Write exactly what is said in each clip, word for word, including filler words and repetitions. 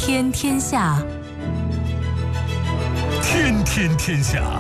天天下， 天天天下。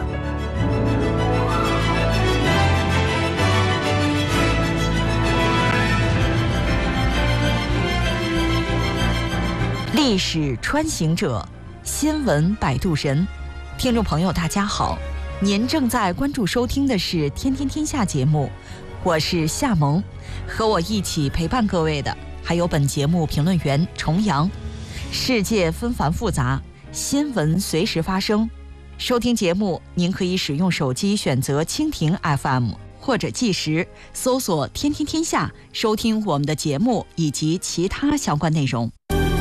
历史穿行者，新闻摆渡人。听众朋友大家好，您正在关注收听的是天天天下节目，我是夏萌，和我一起陪伴各位的还有本节目评论员重阳。世界纷繁复杂，新闻随时发生，收听节目您可以使用手机选择蜻蜓 F M， 或者即时搜索天天天下，收听我们的节目以及其他相关内容。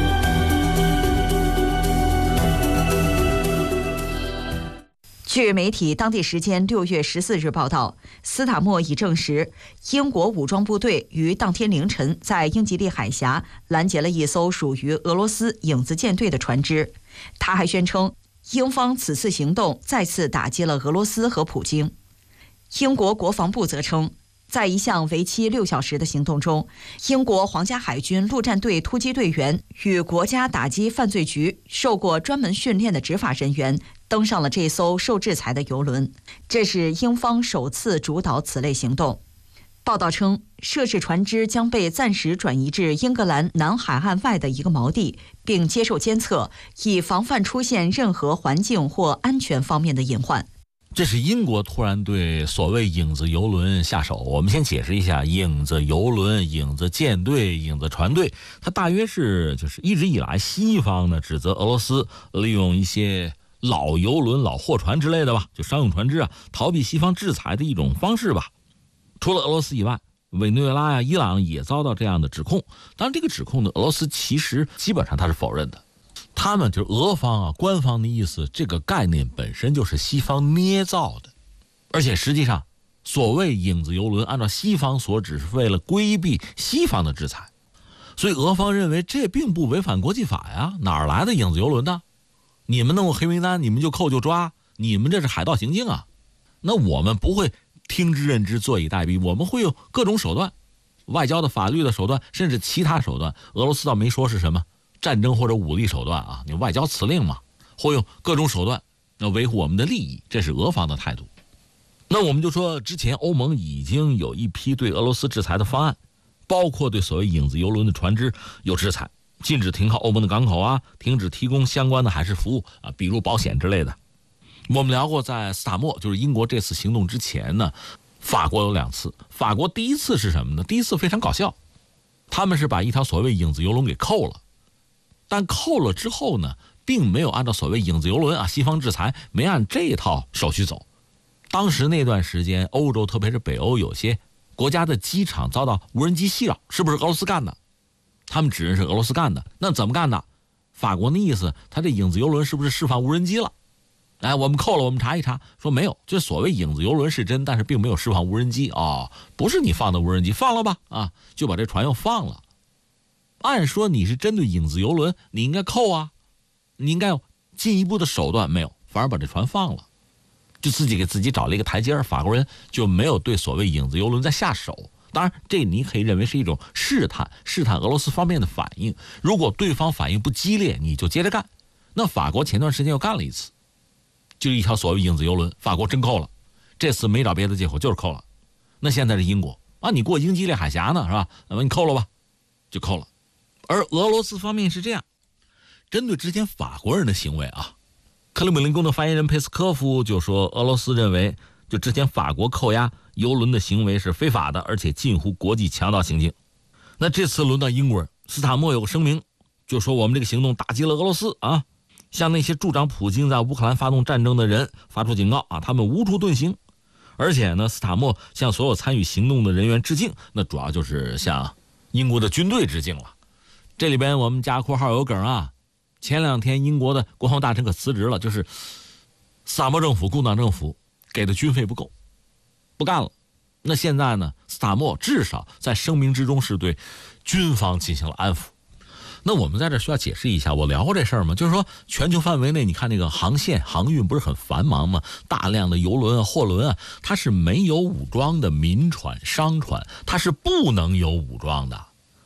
据媒体当地时间六月十四日报道，斯塔默已证实，英国武装部队于当天凌晨在英吉利海峡拦截了一艘属于俄罗斯影子舰队的船只。他还宣称，英方此次行动再次打击了俄罗斯和普京。英国国防部则称，在一项为期六小时的行动中，英国皇家海军陆战队突击队员与国家打击犯罪局受过专门训练的执法人员登上了这艘受制裁的油轮，这是英方首次主导此类行动。报道称，涉事船只将被暂时转移至英格兰南海岸外的一个锚地，并接受监测，以防范出现任何环境或安全方面的隐患。 这是英国突然对所谓影子游轮下手。我们先解释一下，影子游轮、影子舰队、影子船队，它大约是就是一直以来西方呢指责俄罗斯利用一些老游轮、老货船之类的吧，就商用船只啊，逃避西方制裁的一种方式吧。除了俄罗斯以外，委内瑞拉呀、伊朗也遭到这样的指控。当然，这个指控呢，俄罗斯其实基本上他是否认的。他们就是俄方啊，官方的意思，这个概念本身就是西方捏造的，而且实际上，所谓影子游轮，按照西方所指，是为了规避西方的制裁，所以俄方认为这并不违反国际法呀，哪儿来的影子游轮呢？你们弄个黑名单，你们就扣就抓，你们这是海盗行径啊！那我们不会听之任之，坐以待毙，我们会用各种手段，外交的、法律的手段，甚至其他手段。俄罗斯倒没说是什么战争或者武力手段啊，你外交辞令嘛，会用各种手段要维护我们的利益，这是俄方的态度。那我们就说，之前欧盟已经有一批对俄罗斯制裁的方案，包括对所谓影子游轮的船只有制裁，禁止停靠欧盟的港口啊，停止提供相关的海事服务啊，比如保险之类的。我们聊过，在斯塔默，就是英国这次行动之前呢，法国有两次。法国第一次是什么呢？第一次非常搞笑，他们是把一条所谓影子游轮给扣了。但扣了之后呢，并没有按照所谓影子游轮啊，西方制裁没按这套手续走。当时那段时间，欧洲特别是北欧有些国家的机场遭到无人机袭扰，是不是俄罗斯干的？他们指认是俄罗斯干的。那怎么干的？法国的意思，他这影子游轮是不是释放无人机了？哎，我们扣了，我们查一查，说没有，这所谓影子游轮是真，但是并没有释放无人机哦，不是你放的无人机，放了吧啊，就把这船又放了。按说你是针对影子游轮，你应该扣啊，你应该有进一步的手段，没有，反而把这船放了，就自己给自己找了一个台阶。法国人就没有对所谓影子游轮再下手。当然，这你可以认为是一种试探，试探俄罗斯方面的反应。如果对方反应不激烈，你就接着干。那法国前段时间又干了一次，就一条所谓影子游轮，法国真扣了，这次没找别的借口，就是扣了。那现在是英国啊，你过英吉利海峡呢，是吧？那么你扣了吧，就扣了。而俄罗斯方面是这样，针对之前法国人的行为啊，克里姆林宫的发言人佩斯科夫就说，俄罗斯认为就之前法国扣押游轮的行为是非法的，而且近乎国际强盗行径。那这次轮到英国人，斯塔默有个声明，就说我们这个行动打击了俄罗斯啊，向那些助长普京在乌克兰发动战争的人发出警告啊，他们无处遁形。而且呢，斯塔默向所有参与行动的人员致敬，那主要就是向英国的军队致敬了。这里边我们加括号有梗啊，前两天英国的国防大臣可辞职了，就是斯塔默政府、工党政府给的军费不够，不干了。那现在呢，斯塔默至少在声明之中是对军方进行了安抚。那我们在这需要解释一下，我聊过这事儿吗？就是说全球范围内，你看那个航线航运不是很繁忙吗？大量的邮轮啊、货轮啊，它是没有武装的民船、商船，它是不能有武装的。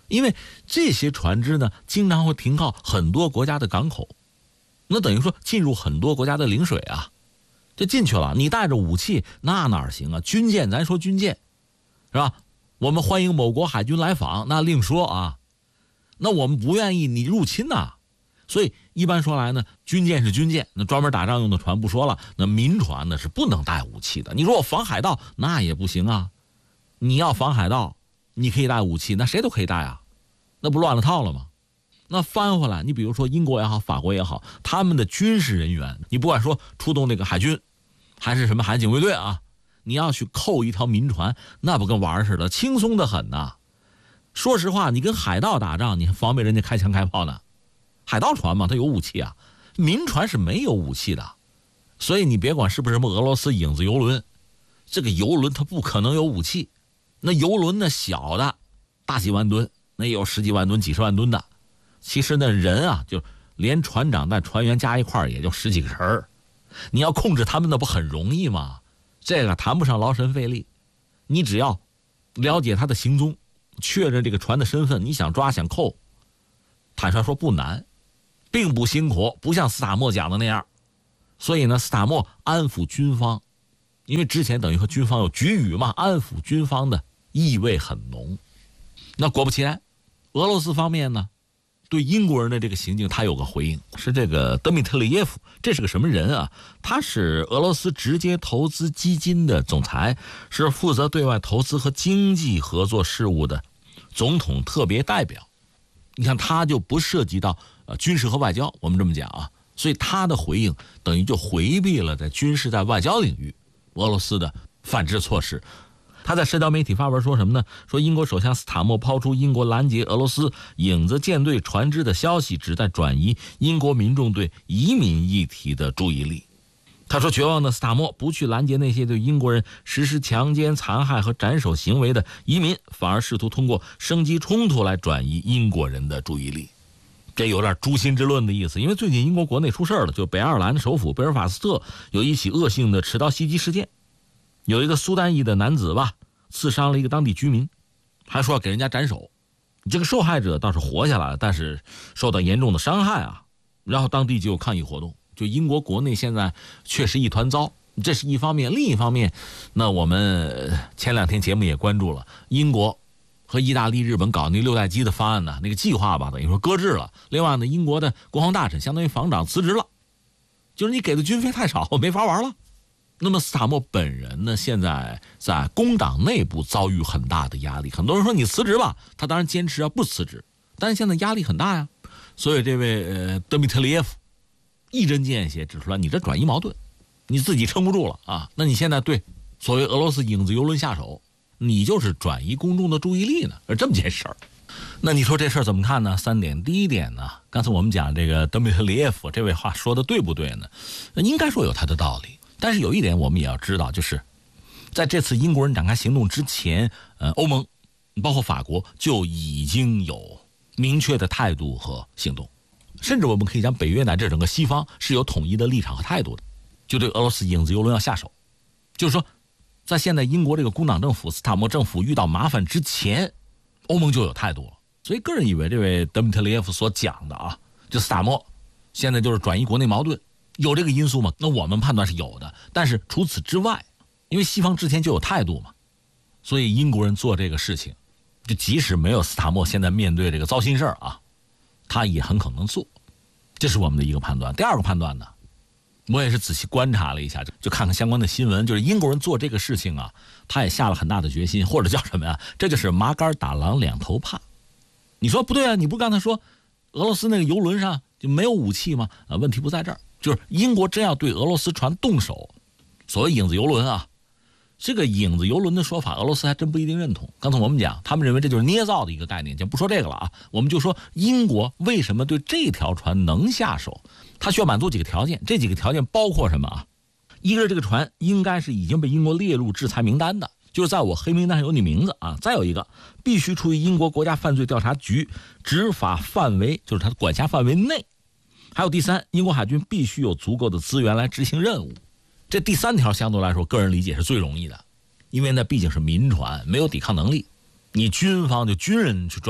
因为这些船只呢，经常会停靠很多国家的港口，那等于说进入很多国家的领水啊，就进去了。你带着武器，那哪行啊？军舰，咱说军舰，是吧？我们欢迎某国海军来访，那另说啊。那我们不愿意你入侵呐、啊，所以一般说来呢，军舰是军舰，那专门打仗用的船不说了，那民船呢是不能带武器的。你说我防海盗，那也不行啊。你要防海盗，你可以带武器，那谁都可以带啊，那不乱了套了吗？那翻回来，你比如说英国也好，法国也好，他们的军事人员，你不管说出动这个海军，还是什么海警卫队啊，你要去扣一条民船，那不跟玩似的，轻松的很呐、啊。说实话，你跟海盗打仗，你还防备人家开枪开炮呢。海盗船嘛，它有武器啊，民船是没有武器的。所以你别管是不是什么俄罗斯影子游轮，这个游轮它不可能有武器。那游轮呢，小的大几万吨，那也有十几万吨、几十万吨的。其实那人啊，就连船长带船员加一块儿也就十几个人儿。你要控制他们，那不很容易吗？这个谈不上劳神费力，你只要了解他的行踪，确认这个船的身份，你想抓想扣，坦率说不难，并不辛苦，不像斯塔默讲的那样。所以呢，斯塔默安抚军方，因为之前等于和军方有局语嘛，安抚军方的意味很浓。那果不其然，俄罗斯方面呢，对英国人的这个行径他有个回应，是这个德米特里耶夫，这是个什么人啊？他是俄罗斯直接投资基金的总裁，是负责对外投资和经济合作事务的总统特别代表。你看他就不涉及到呃军事和外交，我们这么讲啊，所以他的回应等于就回避了在军事在外交领域俄罗斯的反制措施。他在社交媒体发文说什么呢？说英国首相斯塔默抛出英国拦截俄罗斯影子舰队船只的消息，旨在转移英国民众对移民议题的注意力。他说，绝望的斯塔默不去拦截那些对英国人实施强奸、残害和斩首行为的移民，反而试图通过升级冲突来转移英国人的注意力。这有点诛心之论的意思，因为最近英国国内出事了，就北爱尔兰的首府贝尔法斯特有一起恶性的持刀袭击事件，有一个苏丹裔的男子吧，刺伤了一个当地居民，还说要给人家斩首。这个受害者倒是活下来了，但是受到严重的伤害啊。然后当地就有抗议活动，就英国国内现在确实一团糟，这是一方面。另一方面，那我们前两天节目也关注了英国和意大利、日本搞那六代机的方案呢，那个计划吧，等于说搁置了。另外呢，英国的国防大臣相当于防长辞职了，就是你给的军费太少，没法玩了。那么斯塔默本人呢，现在在工党内部遭遇很大的压力，很多人说你辞职吧，他当然坚持要不辞职，但是现在压力很大呀。所以这位呃德米特里耶夫一针见血指出来，你这转移矛盾，你自己撑不住了啊！那你现在对所谓俄罗斯影子游轮下手，你就是转移公众的注意力呢，是这么件事儿。那你说这事儿怎么看呢？三点，第一点呢，刚才我们讲这个德米特里耶夫这位话说的对不对呢？应该说有他的道理，但是有一点我们也要知道，就是在这次英国人展开行动之前，呃，欧盟包括法国就已经有明确的态度和行动，甚至我们可以讲北约乃至整个西方是有统一的立场和态度的，就对俄罗斯影子游轮要下手。就是说在现在英国这个工党政府、斯塔默政府遇到麻烦之前，欧盟就有态度了。所以个人以为这位德米特里耶夫所讲的啊，就斯塔默现在就是转移国内矛盾，有这个因素吗？那我们判断是有的。但是除此之外，因为西方之前就有态度嘛，所以英国人做这个事情，就即使没有斯塔默现在面对这个糟心事儿啊，他也很可能做。这是我们的一个判断。第二个判断呢，我也是仔细观察了一下，就看看相关的新闻，就是英国人做这个事情啊，他也下了很大的决心，或者叫什么呀？这就是麻杆打狼两头怕。你说不对啊，你不是刚才说俄罗斯那个游轮上就没有武器吗？啊，问题不在这儿，就是英国真要对俄罗斯船动手，所谓影子游轮啊，这个影子游轮的说法，俄罗斯还真不一定认同。刚才我们讲，他们认为这就是捏造的一个概念，就不说这个了啊。我们就说英国为什么对这条船能下手，它需要满足几个条件，这几个条件包括什么啊？一个是这个船应该是已经被英国列入制裁名单的，就是在我黑名单上有你名字啊。再有一个，必须处于英国国家犯罪调查局执法范围，就是它的管辖范围内。还有第三，英国海军必须有足够的资源来执行任务。这第三条相对来说，个人理解是最容易的，因为那毕竟是民船，没有抵抗能力。你军方就军人去抓，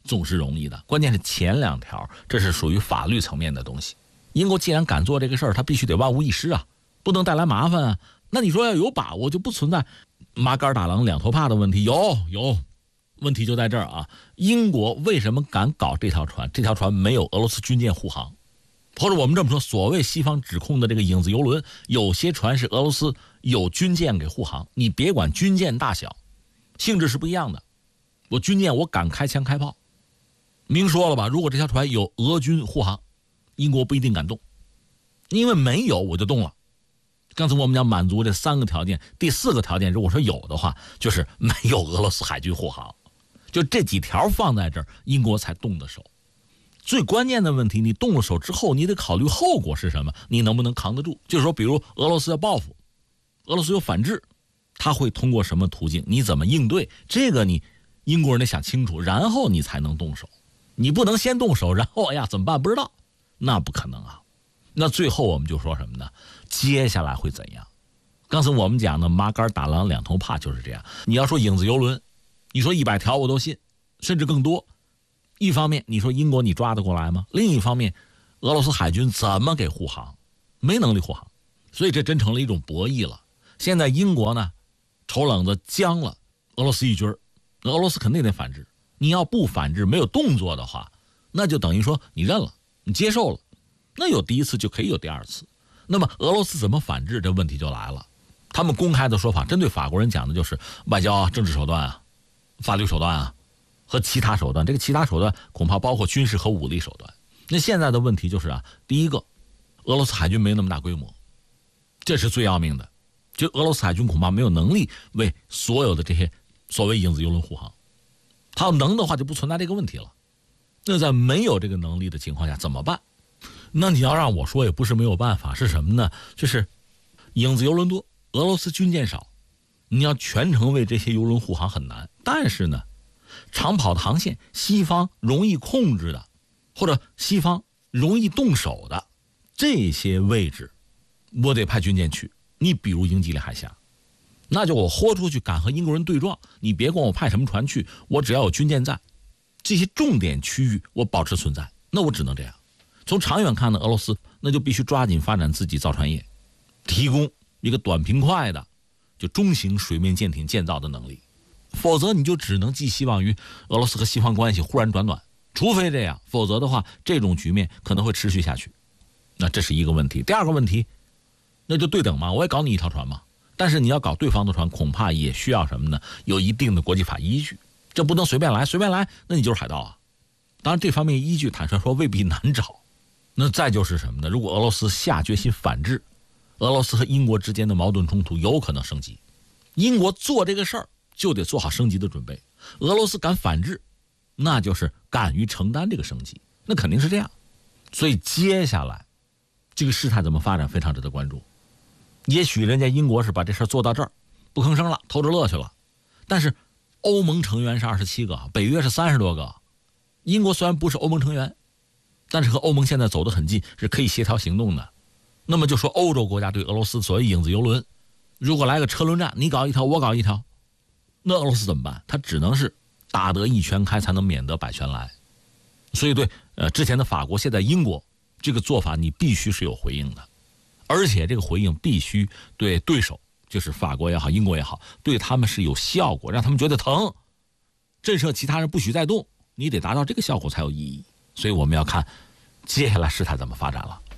总是容易的。关键是前两条，这是属于法律层面的东西。英国既然敢做这个事儿，他必须得万无一失啊，不能带来麻烦啊。那你说要有把握，就不存在麻杆打狼两头怕的问题。有有，问题就在这儿啊。英国为什么敢搞这条船？这条船没有俄罗斯军舰护航，或者我们这么说，所谓西方指控的这个影子游轮，有些船是俄罗斯有军舰给护航。你别管军舰大小，性质是不一样的。我军舰我敢开枪开炮，明说了吧，如果这条船有俄军护航，英国不一定敢动，因为没有我就动了。刚才我们讲满足这三个条件，第四个条件如果说有的话，就是没有俄罗斯海军护航。就这几条放在这儿，英国才动的手。最关键的问题，你动了手之后，你得考虑后果是什么，你能不能扛得住。就是说比如俄罗斯要报复，俄罗斯有反制，他会通过什么途径，你怎么应对，这个你英国人得想清楚，然后你才能动手。你不能先动手，然后哎呀怎么办不知道，那不可能啊。那最后我们就说什么呢？接下来会怎样？刚才我们讲的麻杆打狼两头怕就是这样。你要说影子游轮，你说一百条我都信，甚至更多。一方面你说英国你抓得过来吗？另一方面俄罗斯海军怎么给护航？没能力护航，所以这真成了一种博弈了。现在英国呢瞅冷子僵了俄罗斯一军，俄罗斯肯定得反制。你要不反制没有动作的话，那就等于说你认了，你接受了，那有第一次就可以有第二次。那么俄罗斯怎么反制，这问题就来了。他们公开的说法，针对法国人讲的就是外交啊、政治手段啊、法律手段啊和其他手段。这个其他手段恐怕包括军事和武力手段。那现在的问题就是啊，第一个，俄罗斯海军没那么大规模，这是最要命的。就俄罗斯海军恐怕没有能力为所有的这些所谓影子游轮护航。他要能的话就不存在这个问题了。那在没有这个能力的情况下怎么办？那你要让我说也不是没有办法，是什么呢？就是影子游轮多，俄罗斯军舰少，你要全程为这些游轮护航很难。但是呢，长跑的航线，西方容易控制的，或者西方容易动手的这些位置，我得派军舰去。你比如英吉利海峡，那就我豁出去敢和英国人对撞，你别管我派什么船去，我只要有军舰在，这些重点区域我保持存在，那我只能这样。从长远看呢，俄罗斯那就必须抓紧发展自己造船业，提供一个短平快的就中型水面舰艇建造的能力，否则你就只能寄希望于俄罗斯和西方关系忽然转暖，除非这样，否则的话这种局面可能会持续下去。那这是一个问题。第二个问题，那就对等嘛，我也搞你一条船嘛，但是你要搞对方的船，恐怕也需要什么呢？有一定的国际法依据，这不能随便来，随便来那你就是海盗啊。当然这方面依据坦率说未必难找。那再就是什么呢？如果俄罗斯下决心反制，俄罗斯和英国之间的矛盾冲突有可能升级，英国做这个事儿就得做好升级的准备。俄罗斯敢反制，那就是敢于承担这个升级，那肯定是这样。所以接下来这个事态怎么发展非常值得关注。也许人家英国是把这事儿做到这儿不吭声了，偷着乐去了，但是欧盟成员是二十七个，北约是三十多个，英国虽然不是欧盟成员，但是和欧盟现在走得很近，是可以协调行动的。那么就说欧洲国家对俄罗斯所谓影子游轮，如果来个车轮战，你搞一条我搞一条，那俄罗斯怎么办？他只能是打得一拳开，才能免得百拳来。所以对呃之前的法国，现在英国这个做法你必须是有回应的，而且这个回应必须对对手，就是法国也好英国也好，对他们是有效果，让他们觉得疼，震慑其他人不许再动，你得达到这个效果才有意义。所以我们要看接下来事态怎么发展了。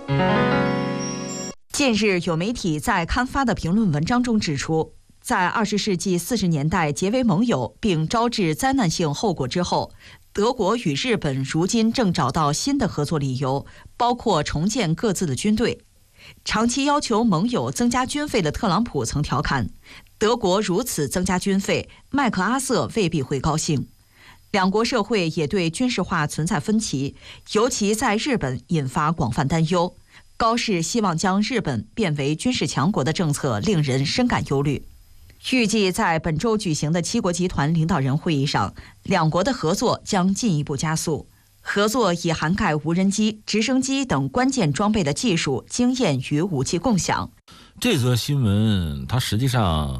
近日有媒体在刊发的评论文章中指出，在二十世纪四十年代结为盟友并招致灾难性后果之后，德国与日本如今正找到新的合作理由，包括重建各自的军队。长期要求盟友增加军费的特朗普曾调侃，德国如此增加军费，麦克阿瑟未必会高兴。两国社会也对军事化存在分歧，尤其在日本引发广泛担忧。高市希望将日本变为军事强国的政策令人深感忧虑。预计在本周举行的七国集团领导人会议上，两国的合作将进一步加速。合作已涵盖无人机、直升机等关键装备的技术、经验与武器共享。 这则新闻它实际上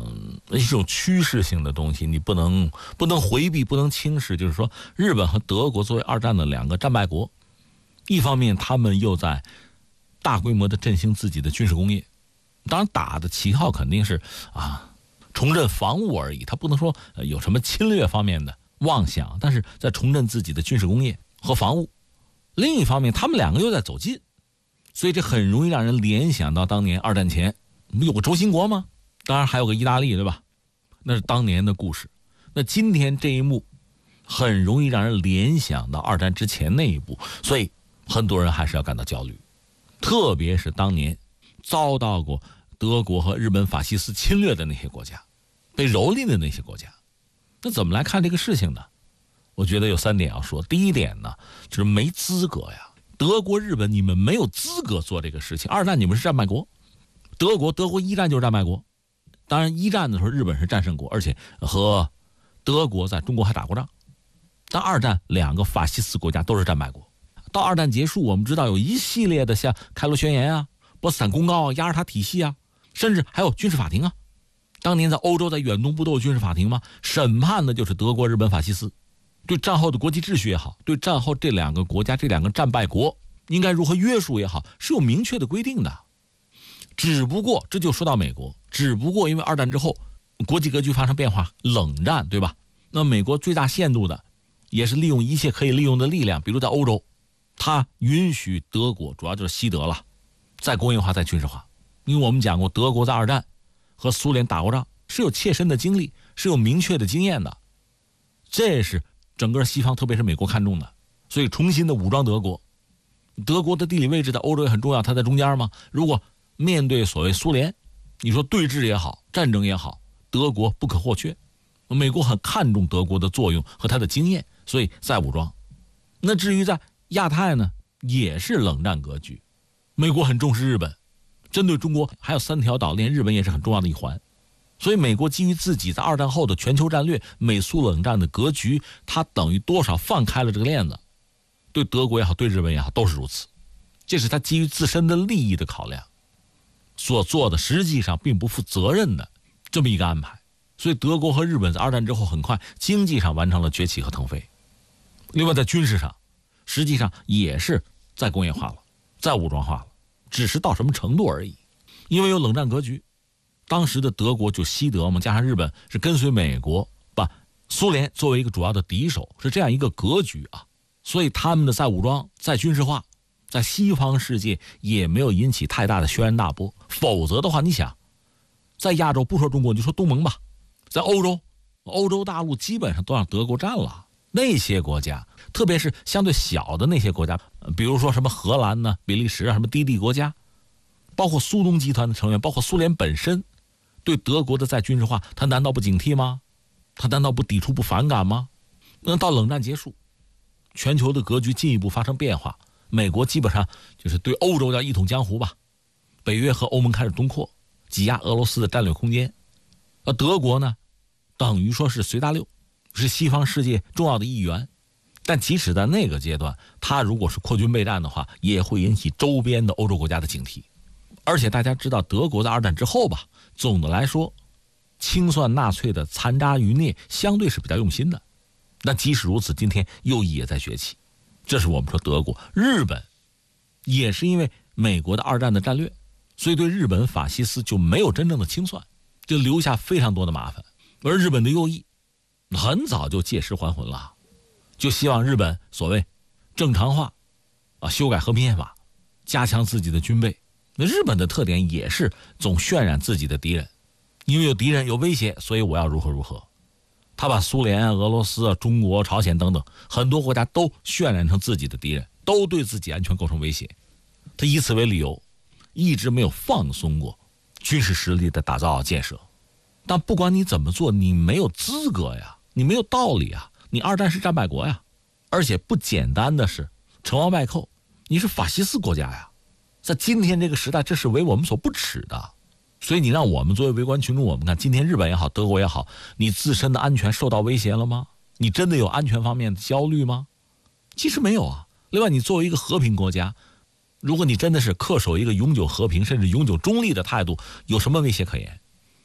一种趋势性的东西，你不能不能回避，不能轻视。就是说，日本和德国作为二战的两个战败国，一方面他们又在大规模的振兴自己的军事工业，当然打的旗号肯定是啊重振防务而已，他不能说有什么侵略方面的妄想，但是在重振自己的军事工业和防务。另一方面，他们两个又在走近，所以这很容易让人联想到当年二战前有个轴心国吗？当然还有个意大利，对吧？那是当年的故事。那今天这一幕很容易让人联想到二战之前那一步，所以很多人还是要感到焦虑。特别是当年遭到过德国和日本法西斯侵略的那些国家，被蹂躏的那些国家，那怎么来看这个事情呢？我觉得有三点要说。第一点呢，就是没资格呀。德国、日本，你们没有资格做这个事情。二战你们是战败国，德国，德国一战就是战败国。当然，一战的时候日本是战胜国，而且和德国在中国还打过仗。但二战两个法西斯国家都是战败国。到二战结束，我们知道有一系列的像开罗宣言啊、波茨坦公告啊、雅尔塔体系啊，甚至还有军事法庭啊。当年在欧洲，在远东部都有军事法庭吗？审判的就是德国、日本、法西斯。对战后的国际秩序也好，对战后这两个国家、这两个战败国应该如何约束也好，是有明确的规定的。只不过这就说到美国，只不过因为二战之后国际格局发生变化，冷战，对吧？那美国最大限度的也是利用一切可以利用的力量，比如在欧洲，它允许德国，主要就是西德了，再工业化再军事化。因为我们讲过，德国在二战和苏联打过仗，是有切身的经历，是有明确的经验的，这是整个西方特别是美国看重的。所以重新的武装德国，德国的地理位置在欧洲也很重要，它在中间嘛。如果面对所谓苏联，你说对峙也好，战争也好，德国不可或缺。美国很看重德国的作用和它的经验，所以再武装。那至于在亚太呢，也是冷战格局。美国很重视日本，针对中国还有三条岛链，日本也是很重要的一环。所以美国基于自己在二战后的全球战略、美苏冷战的格局，它等于多少放开了这个链子，对德国也好，对日本也好，都是如此。这是他基于自身的利益的考量所做的，实际上并不负责任的这么一个安排。所以德国和日本在二战之后很快经济上完成了崛起和腾飞。另外在军事上，实际上也是再工业化了，再武装化了，只是到什么程度而已。因为有冷战格局，当时的德国就西德嘛，加上日本是跟随美国，把苏联作为一个主要的敌手，是这样一个格局啊。所以他们的再武装、再军事化，在西方世界也没有引起太大的轩然大波。否则的话，你想，在亚洲不说中国，就说东盟吧，在欧洲，欧洲大陆基本上都让德国占了。那些国家，特别是相对小的那些国家，比如说什么荷兰呢、比利时啊，什么低地国家，包括苏东集团的成员，包括苏联本身，对德国的再军事化，他难道不警惕吗？他难道不抵触、不反感吗？那到冷战结束，全球的格局进一步发生变化，美国基本上就是对欧洲叫一统江湖吧，北约和欧盟开始东扩，挤压俄罗斯的战略空间。而德国呢，等于说是随大溜，是西方世界重要的一员。但即使在那个阶段，他如果是扩军备战的话，也会引起周边的欧洲国家的警惕。而且大家知道，德国在二战之后吧，总的来说清算纳粹的残渣余孽相对是比较用心的。但即使如此，今天又也在崛起。这是我们说德国。日本也是因为美国的二战的战略，所以对日本法西斯就没有真正的清算，就留下非常多的麻烦。而日本的右翼很早就借尸还魂了，就希望日本所谓正常化啊，修改和平宪法，加强自己的军备。那日本的特点也是总渲染自己的敌人，因为有敌人有威胁，所以我要如何如何。他把苏联、俄罗斯、中国、朝鲜等等很多国家都渲染成自己的敌人，都对自己安全构成威胁。他以此为理由，一直没有放松过军事实力的打造建设。但不管你怎么做，你没有资格呀，你没有道理啊，你二战是战败国呀，而且不简单的是成王败寇，你是法西斯国家呀，在今天这个时代，这是为我们所不耻的。所以你让我们作为围观群众，我们看今天日本也好，德国也好，你自身的安全受到威胁了吗？你真的有安全方面的焦虑吗？其实没有啊。另外，你作为一个和平国家，如果你真的是恪守一个永久和平甚至永久中立的态度，有什么威胁可言？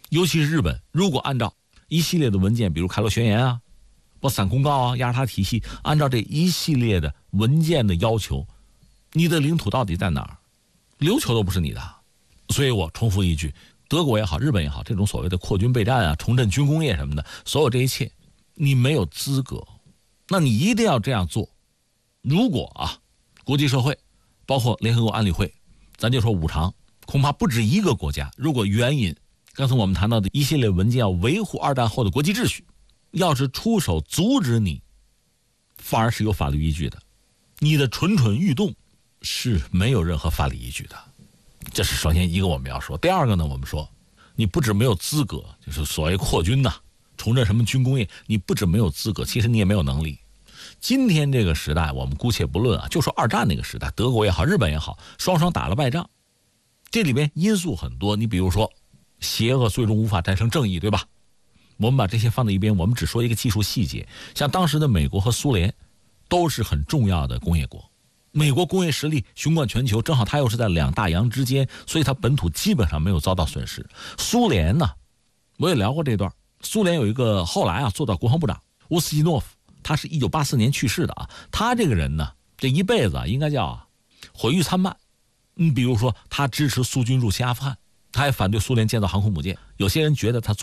尤其是日本，如果按照一系列的文件，比如开罗宣言啊、波茨坦公告啊、雅尔塔体系，按照这一系列的文件的要求，你的领土到底在哪儿？琉球都不是你的。所以我重复一句，德国也好，日本也好，这种所谓的扩军备战啊、重振军工业什么的，所有这一切，你没有资格。那你一定要这样做。如果啊，国际社会，包括联合国安理会，咱就说五常，恐怕不止一个国家，如果援引刚才我们谈到的一系列文件要维护二战后的国际秩序，要是出手阻止你，反而是有法律依据的。你的蠢蠢欲动是没有任何法律依据的。这是首先一个我们要说。第二个呢，我们说你不止没有资格，就是所谓扩军呐、啊、重振什么军工业，你不止没有资格，其实你也没有能力。今天这个时代我们姑且不论啊，就说二战那个时代，德国也好，日本也好，双双打了败仗，这里面因素很多。你比如说邪恶最终无法战胜正义，对吧？我们把这些放在一边，我们只说一个技术细节。像当时的美国和苏联都是很重要的工业国，美国工业实力雄冠全球，正好它又是在两大洋之间，所以它本土基本上没有遭到损失。苏联呢，我也聊过这段，苏联有一个后来啊做到国防部长乌斯基诺夫，他是一九八四年去世的啊。他这个人呢，这一辈子啊应该叫啊毁誉参半。嗯，比如说他支持苏军入侵阿富汗，他也反对苏联建造航空母舰。有些人觉得他做